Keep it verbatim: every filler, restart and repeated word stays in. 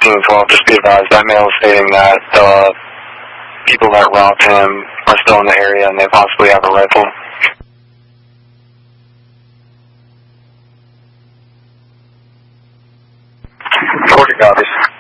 fourteen twelve, just be advised, that mail is stating that the people that robbed him are still in the area and they possibly have a rifle. forty copies.